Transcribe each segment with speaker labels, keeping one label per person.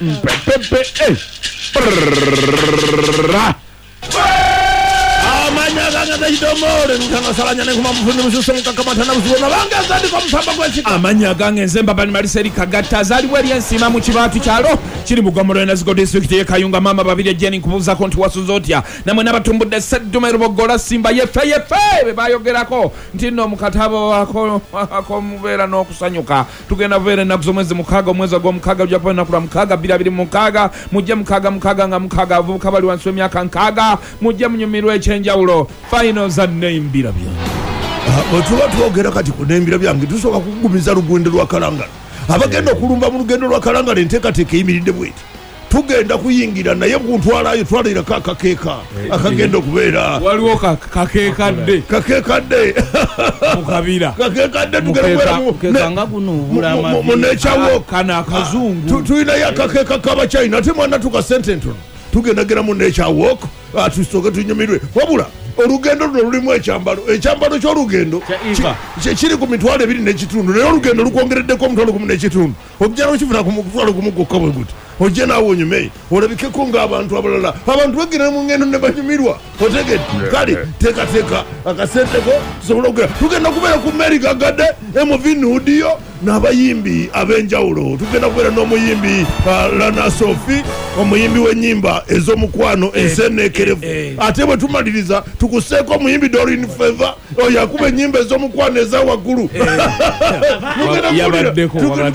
Speaker 1: amanya gange nzemba bali maliseri kagatta zaliwe ensima mu kibatu kyalo kiri mugomolo na zigo district ye Kayunga mama babiri jeni kubuza konti wasuzotya namwe nabatumbudde sedduma rubogola simba yefe bebayogerako ntino mukatabo wako mubera n'okusanyuka tugenda bubere nakuzo mwezi mukaga mwezi gwo mukaga japo na kula mukaga 2 mujje mukaga nga mukaga avuka bali wansi emyaka nkaga mujje munyumirwe ekyenjawulo finals and name birabya
Speaker 2: otuba twogera kati ku nembira byange tusoka kugumiza lugendo lwa Kalangala abagenda okulumba mu lugendo lwa Kalangala enteekateeka eyimiridde bweti tugenda kuyingira naye kuntwalayo twalira kakeeka akagenda okubeera
Speaker 1: waliwo kakeekadde mukabira
Speaker 2: kakeekadde tugenda
Speaker 3: kekanga kuno bulama
Speaker 2: munechawo
Speaker 1: kana akazungu
Speaker 2: tulina yakakeeka k'Abachina ate mwana tukasente ntono tugenda gera mu nechawo atusoke tunyumirwe wabula olugendo luno lulimu ekyambalo ky'olugendo kiri ku mitwalo 2.5 naye olugendo lukwongereddeko omutwalo 1.5 objjana okifuna ku mutwalo gumu gwokka bwe guti ojje naawe onyume olabikeko ng'abantu abalala abantu bagenda mu ngendo ne banyumirwa otegedde kale teekateeka akasenteko tusobole okugera tugenda kubeera ku Mary Gagadde MV Nudio n'abayimbi ab'enjawulo tugenda kubeera n'omuyimbi Lana Sophie omuyimbi w'ennyimba ez'omukwano enseneekerevu ate bwe tumaliriza tukuseeko omuyimbi Doreen Feather oyo akuba ennyimba ez'omukwano eza waggulu
Speaker 1: yabaddeko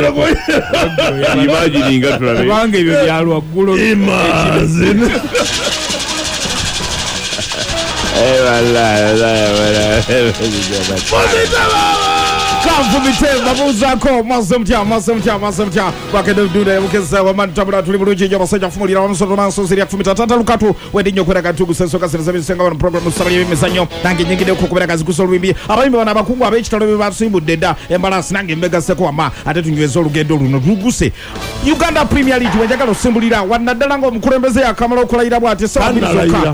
Speaker 3: imagininga tulabe
Speaker 1: kubanga ebyo byalwaggulu
Speaker 2: imagine
Speaker 1: Kanfu bitemba buzako maze mtya bakende duda yabukeza wamani tabula tuli bulungi nyo basajja fumulira wamusoro manso ziri yakufumita tata lukatu wedinyo kwera katugu senso kasiriza bisenga wana program sabali y'emizannyo nange nyingide okukubera kazi kusolwimbi abayimbi bana abakungu ab'ekitalo basimbudde dda embalasi nange mbegaseko ama ate tunyweza olugendo luno luguse Uganda Premier League wenjagala osimbulira wanaddala ng'omukulembeze yakamala okulayira bw'ati sawa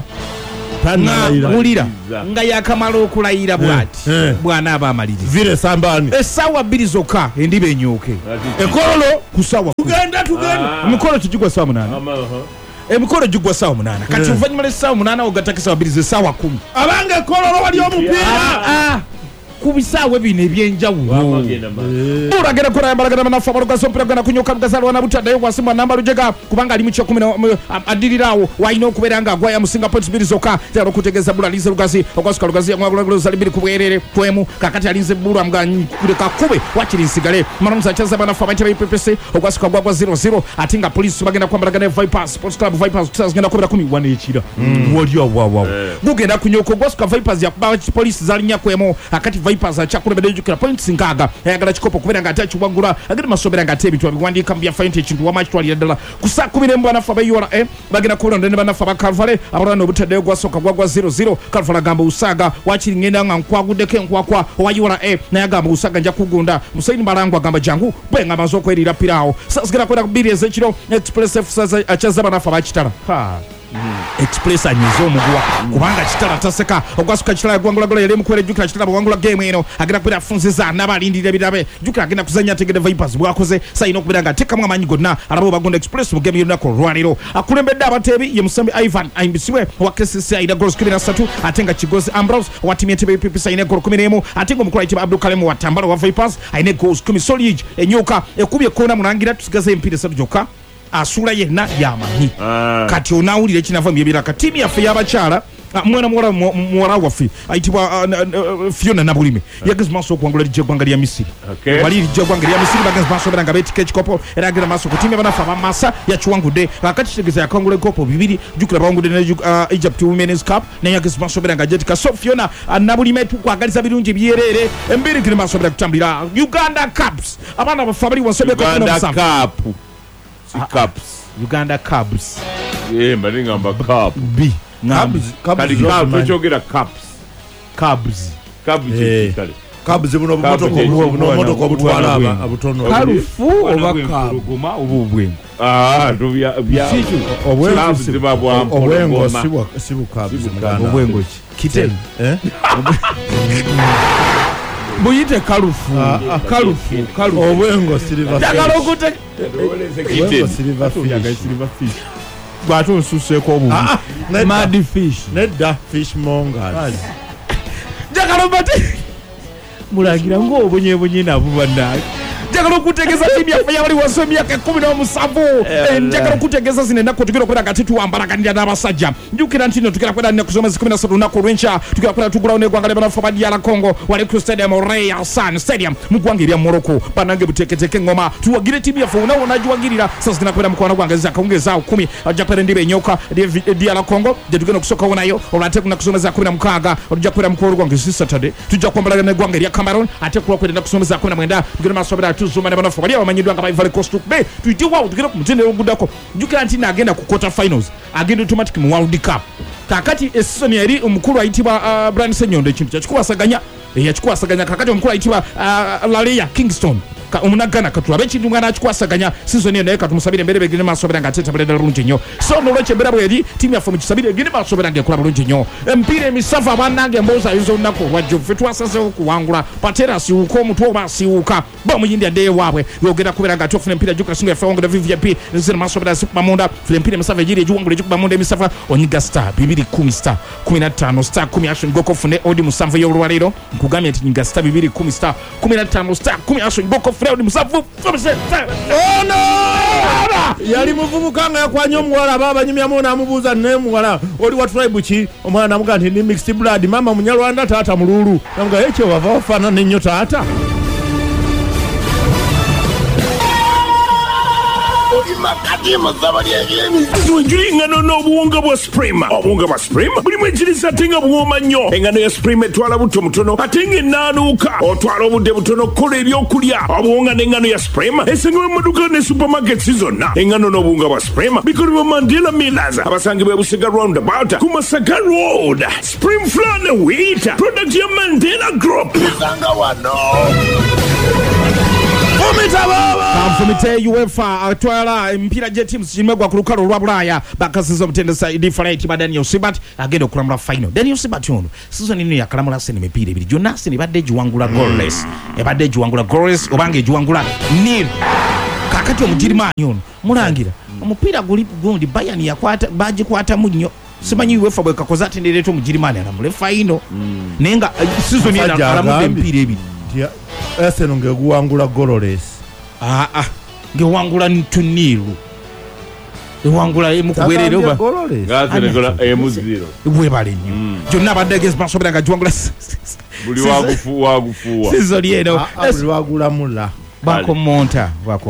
Speaker 1: mulira nga yakamala okulayira bw'ati bwana abamaliriza
Speaker 2: vire sambani
Speaker 1: essaawa 2 zokka endiba enyooke ekololo ku ssaawa
Speaker 2: tugenda
Speaker 1: emikolo tegigwa ssaawa 8 emikolo gigwa ssaawa 8 kati oluvannyuma lw'essaawa 8 ogattako essaawa 2 z'essaawa 10
Speaker 2: abange ekololo wali omupiira
Speaker 1: ku bisaawe bino ebyenjawulo olagera kolayambalagana banafu abalugasa omupiira gana kunyoka lugazalwa na butaddayo bwasimbwa namba lujega kubanga ali mu kyokumi addiriraawo walina okubeera nga agwaya musinga points 2 zokka tera okutegeeza bula alize lugazi okwasuka lugazi yamwagulaguloza 2 ku bwerere kwemu kakati alinze bula mganyuleka kube wakiri nsigale manamuza akyaza banafu abaite baipepese okwasuka gwagwa 0-0 ate nga polisi bagenda kwambalagana Vipers Sports Club Vipers tutazigenda kubera 11 ekira wali awawawo gugenda kunyoka okwasuka Vipers yakuba polisi zalinya kwemu akati Vipers achakulebedde jukira points nkaga ayagala kikopo kubera nga atakiwagula agenda masobera nga tebitu abiwandiika mbya fight ekintu wamakitwalira ddala kusa 10 banafu abayora bagenda kulonda ne banafu abakalvale abalwana obutaddeyo gwasooka gwagwa 0-0 kalvale agamba usaga wakiri ngenda nga nkwaguddeko enkwakwa owayora naye agamba usaga nja kugunda Musaini Balangwa agamba jangu bwe nga amaze okwerira piraawo sasigera kwera ku 2 ez'ekiro Express F akyaza banafu abakitala Express anyizo omugwa kubanga kitala taseka ogwasuka kitala gwangula yali mukwere jukira kitala bwangula game eno agenda kubira funziza n'abalindira birabe jukira agenda kuzanya tegede Vipers bwakoze sayino kubira nga tekamu amanyi gonna alabo bagonda Express mu game yonako lwaliro akulembedde abatebi ye musambi Ivan aimbisiwe wa KCC aina goals 13 atenga Kigozi Ambrose wa timu yete PPC aina goal 11 atenga omukula itiba Abdul Karim wa Tambala wa Vipers aina goals 10 Solid enyoka ekubye kona mulangira tusigaze empire satu joka asula yenna yamanyi kati onawulira ekinava mu byebiraka timu yaffe y'abakyala mwana muwala waffe ayitibwa Fiona Nabulime yageze maaso okuwangula lijja ggwanga lya Misiri wali lijja ggwanga lya Misiri bageze maaso beera nga beetika ekikopo era agenda maaso ku timu y'abanafu abamasa yakiwangudde akati kitegeeza yakawangula ebikopo 2 jukira bawangudde ne Egypt Women's Cup naye yageze maaso beera nga jetika so Fiona Nabulime tukwagaliza birungi byerere embiri giri maaso beera kutambulira Uganda Cups abaana baffe abali wasobeko Uganda Cubs.
Speaker 3: Mbali ngamba cup.
Speaker 1: B.
Speaker 3: Kali cup chogera cups.
Speaker 1: Cubs.
Speaker 2: Cubs buno moto butwala abutono.
Speaker 1: Kalufu oba kaguma obubwengo.
Speaker 3: Ndubya
Speaker 2: sichu obwengo sibu Cubs
Speaker 1: obwengo ki. Kiten. buyite kalufu
Speaker 2: obwengo silver
Speaker 1: jagala okute
Speaker 2: silver fish
Speaker 1: bwate osuseeko obubi mad fish
Speaker 2: nedda fish mongers
Speaker 1: jagala obate mulagira ng'obonyebonye nabo bannange njagala okutegeeza tiimu yaffe yabali wansi emyaka 17 njagala okutegeeza zino ennaku tugenda okubeera nga tituwambalaganira n'abasajja njukira nti nno tugenda kubeera nnaku z'omwezi 13 lunaku olw'enkya tugenda kubeera tugulawo n'eggwanga ly'abanafu ba DR Congo wali ku stadium Rey Hassan Stadium mu ggwanga erya Morocco bannange buteeketeeke engoma tuwagire tiimu yaffe wonna wonna agiwagirira sasa zigenda kubeera mukwano gwange zakawungeza 10 ajja kubeera ndiba enyoka DR Congo gye tugenda okusookawo nayo olwate ku nnaku z'omwezi 16 olujja kubeera mukwano gwange si Saturday tujja kwambalagana n'eggwanga erya Cameroon ate kulwakwera ennaku z'omwezi 19 tugenda maaso tuzuma ne banafu bali abamanyiddwa nga baivale coast bay tuyite waawo tugenda ku mutendera oguddako njukira nti naagenda ku quarter finals agenda automatic mu World Cup kakati esizoni yali omukulu ayitibwa Brian Senyondo ekintu kyakikuwasaganya yakikuwasaganya kakati omukulu ayitibwa Laleya Kingston omunagana katulabe ekintu mwana akikwasaganya sizoni eno naye katumusabire embeera egende maaso nga ateetabula ddala bulungi nnyo so nolwekyo embeera bweri tiimu yaffe mukisabire egende maaso nga ekola bulungi nnyo emipiira emisavu abannange emboozi ayinza olunaku olwajjo ffe twasazeewo okuwangula patera asiwuka omutwe oba asiwuka ba omuyindi addeyo ewaabwe yogera kubeera nga ate ofuna empiira gyukasinga yaffe wongera VVIP zino maaso zikuba munda funa empiira emisavu egiri egiwangula egikuba munda emisavu onyiga star 210 star 15 star 10 action goko ofune odi musanvu ey'olwaleero nkugambye nti nyiga star 210 star 15 star 10 action goko Fred Musafu ono yali muvubuka nga yakwanya omuwala babanyumyamu n'amubuuza ne muwala oli wa tribe ki omwana namuga nti ni mixed blood mama munyalwanda taata mululu namuga ekyo wava wafaanana ennyo taata
Speaker 4: Enjiri engano n'obuwunga bwa Supreme. Obuwunga bwa Supreme bulimu ekiriisa ate nga buwooma nnyo. Engano ya Supreme etwala buto mutono ate ng'ennaanuuka otwala obudde butono kukola ebyokulya. Obuwunga n'engano ya Supreme esangibwa mu maduuka ne supermarkets zonna. Engano n'obuwunga bwa Supreme bikolebwa Mandela Millers abasangibwa Busega Roundabout ku Masaka Road. Supreme Flour ne Wheat product ya Mandela Group. Usanga wano.
Speaker 1: Kamfumite UEFA atwala mpira je teams kimegwa ku lukalo lwa Bulaya bakasiza omutendesa different ba Daniel Sibat agenda okulamula final. Daniel Sibat ono season ino yakalamula sene mipira ebiri Jonas ne badde jiwangula goalless ebadde jiwangula goalless obange jiwangula nil kakati omujirimanyi ono mulangira omupira guli gundi Bayern yakwata bajikwata munyo simanyi UEFA bwe kakoza atendereto omujirimanyi alamule final nenga season ino akalamula mpira ebiri
Speaker 2: Arsenal ngeguwangula goalless
Speaker 1: ngewangula ntuniru ewangula emukugwerere oba
Speaker 3: ngatenegola M0
Speaker 1: bwebale nnyo gyonna abadde against basobera nga giwangula
Speaker 3: buli wagufuwa
Speaker 1: sizoli eno
Speaker 2: buli wagulamula
Speaker 1: bakomonta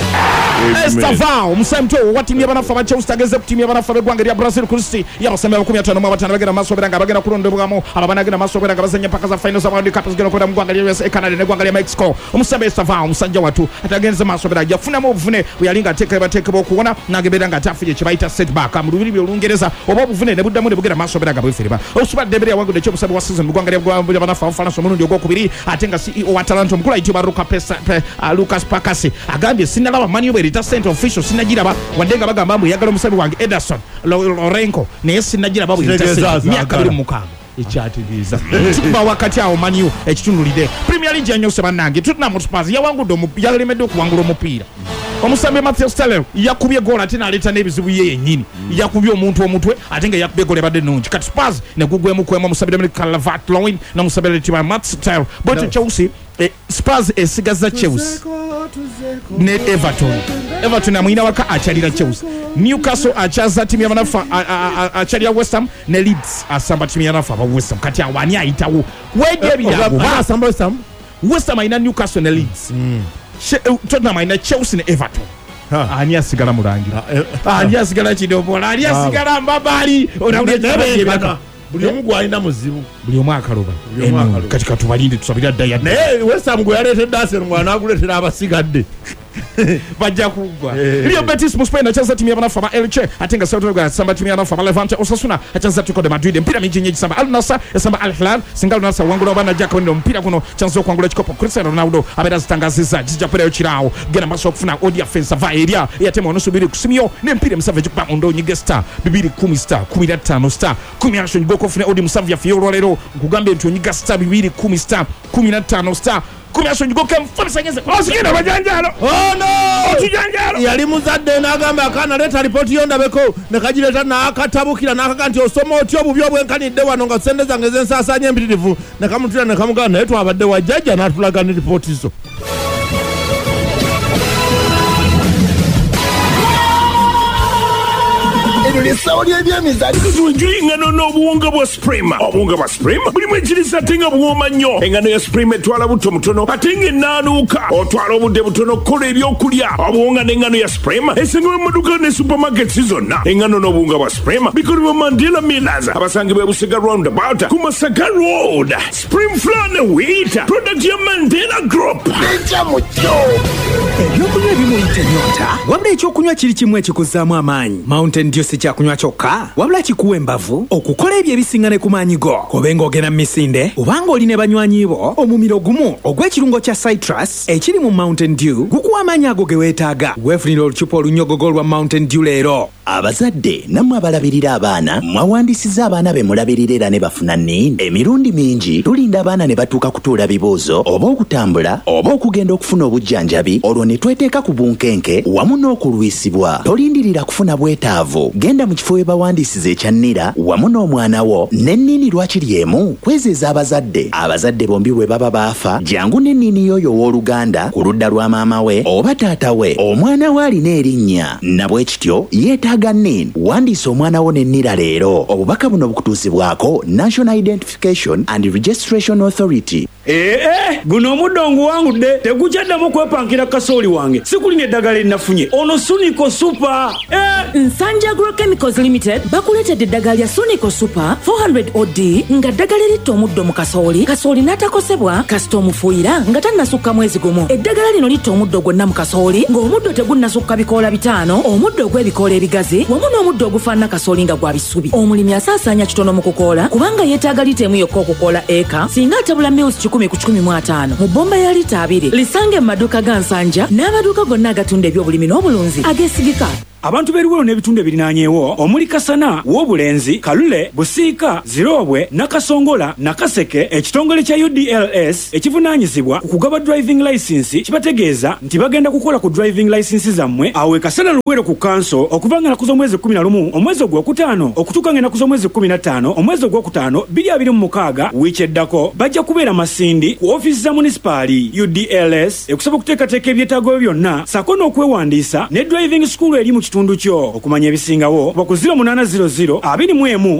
Speaker 1: Estavao omusemto wa timu y'abanafu aba Chelsea ageze ku timu y'abanafu b'eggwanga lya Brazil Kristi y'abasame 15 bagenda maaso nga bagenda kulondebwamu ababanaagenda maaso nga bazanya mpaka za finals za World Cup zigenda kubeera mu ggwanga lya USA Canada n'eggwanga lya Mexico omusembe Estavao omusajja watu atagenze maaso yafunamu obuvune bweyalinga ateekebwa okuwona n'agebeera nga atafuye kye bayita setback mu lubiri by'Olungereza oba obuvune ne buddamu ne bugenda maaso nga bwefereba osubadde ebere yawangudde ekyomusabe wa season mu ggwanga ly'abanafu abafalansa omulundi ogwokubiri ate nga CEO wa Atalanta omukulu ayitibwa Lucas Pakasi agambye sinalaba manyo bwerita center official sinagiraba waddenga bagamba mbu yagala omusabi wange Ederson Lorenko naye sinagiraba bwerita myaka 26 ekyategeeza tuba wakati awo manyo ekitunulide Premier League yanyose bannange Tottenham Hotspur yawangudde yalemedde okuwangula omupiira omusambi Matthew Stellar yakubye goal ate n'aleeta n'ebizibu ye yennyini yakubye omuntu omutwe ate nga yakubye goal ebadde nnungi kati Spurs ne gugwemu kwemu omusabire muri Calvert-Lewin n'omusabire tiba Matt Stellar bwetyo Chelsea Spurs esigaza Chelsea ne Everton amwina waka akyalira Chelsea Newcastle akyaza timu y'abanafu akyalira West Ham ne Leeds asamba timu y'abanafu aba West Ham kati awani ayitawo wejje ebyago
Speaker 2: asamba
Speaker 1: West Ham ayina Newcastle ne Leeds Tottenham ayina Chelsea ne Everton ani asigala mulangira ani asigala kidobola ani asigala mbabali onawulira
Speaker 2: buli omu gwalina muzibu
Speaker 1: buli omu akaloba kati katubalinde tusabira ddaya
Speaker 2: naye West Ham gwe yaleetedde Arsenal ng'anaaguleetera abasigadde
Speaker 1: bajja kugwa Real Betis mu Spain acheza timu y'abanafu aba Elche atenga Celta Vigo samba timu y'abanafu aba Levante Osasuna acheza Atletico de Madrid mpira mingi nyeji samba Al Nassr samba Al Hilal singa Al Nassr wangula bana jaka wendo mpira kuno chanzo kwangula chikopo Cristiano Ronaldo abera zitangaziza jija pera chirawo gena maso kufuna odi offense va area yatema onosubiri kusimio ne mpira msave kuba ondo nyige star 210 star 15 star 10 ngoko kufuna odi musavya fioro lero kugambe ntu nyiga star 210 star 15 star kumyasho njigoke mfamisanyeze osigenda bajanjalo
Speaker 2: no otujanjalo yali muzadde n'agamba akana leta report yonda beko nekajileta n'akatabukira n'akakanti osoma otyo obubyo bwenkanidde wano nga sende zange zensasanye empitirivu nekamutira nekamugana naye twabadde wajjajja n'atulaga ne report zo
Speaker 4: Saudi ebyemizali tujuye engano n'obuwunga bwa Supreme. Obuwunga bwa Supreme bulimu ekiriisa ate nga buwooma nnyo. Engano ya Supreme etwala buto mutono ate ng'ennaanuuka otwala obudde butono okukola ebyokulya. Obuwunga n'engano ya Supreme esangibwa mu maduuka ne supermarkets zonna. Engano n'obuwunga bwa Supreme bikolebwa Mandela Millers abasangibwa Busega Roundabout ku Masaka Road. Supreme Flour ne Wheat product ya Mandela Group. Eja mucyo
Speaker 5: ebyokunywa ebimuyita ennyonta wabula ekyokunywa kiri kimu ekikuzzaamu amaanyi. Mountain Dew si kyakunywa kyokka wabula kikuwa embavu okukola ebyo ebisiŋŋane ku maanyi go kobe ng'ogenda mu misinde obanga oli ne banywanyi bo omumiro gumu ogw'ekirungo kya citrus ekiri mu Mountain Dew gukuwa amaanyi ago ge weetaaga. Weefunira olucupa olunyogogo lwa Mountain Dew leero.
Speaker 6: Abazadde nammwe abalabirira abaana mwawandiisiza abaana be mulabirira era ne bafuna nini. Emirundi mingi tulinda abaana ne batuuka kutuula bibuuzo oba okutambula oba okugenda okufuna obujjanjabi olwo ne tweteeka ku bunkenke wamu n'okulwisibwa. Tolindirira kufuna bwetaavu, genda mu kifo we bawandiisiza ekyannira wamu n'omwana wo n'ennini lwakiri emu kwezeeza abazadde. Abazadde bombi bwe baba baafa jangu n'ennini yoyo w'oluganda ku ludda lwa maama we oba taata we omwana we alina erinnya na bwe kityo yeetaaga nnini. Wandiisa omwana wo n'ennira leero. Obubaka buno bukutuusibwako National Identification and Registration Authority.
Speaker 7: Guno omuddo nguwangudde tegukyaddamu kwepankira kasooli wange sikulina eddagala linnafunye ono Sunico Super.
Speaker 8: Nsanja Agrochemicals Limited bakuleetedde eddagala lya Sunico Super 400 OD nga ddagala eritta omuddo mu kasooli n'atakosebwa kasita omufuuyira nga tannasukka mwezi gumu. Eddagala lino litta omuddo gwonna mu kasooli ng'omuddo tegunnasukka bikoola 5, omuddo ogw'ebikoola ebigazi wamu n'omuddo ogufaanana kasooli nga gwa bisubi. Omulimi asaasaanya kitono mu kukoola kubanga yeetaaga liita emu yokka okukoola eka singa atabula mewusi 10 ku 15 mu bbomba ya liita 2. Lisange mu maduuka ga Nsanja n'amaduuka gonna agatunda ebyobulimi n'obulunzi ageesigika.
Speaker 7: Abantu b'ebiwolo n'ebitundu ebirinaanyeewo omuli Kasana, W'obulenzi, Kalule, Busiika, Zirobwe, Nakasongola, Nakaseke, ekitongole kya UDLS ekivunaanyizibwa ku kugaba driving license kibategeeza nti bagenda kukola ku driving license zammwe awo Kasana Luwero ku kanso okuva nga nakuza omwezi 11 omwezi ogwokutaano okutuuka nga nakuza omwezi 15 omwezi ogwokutaano 2026 wiiki eddako bajja kubeera Masindi ku ofiisi za munisipaali. UDLS ekusaba okuteekateeka ebyetaago byonna sako n'okwewandiisa ne driving school eri mu kitundu kyo. Okumanya ebisingawo baku 0800 21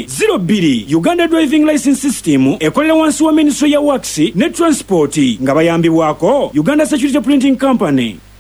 Speaker 7: 10 Uganda Driving License System ekolera wansi wa Ministry ya Works ne Transport nga bayambibwako Uganda Security Printing Company.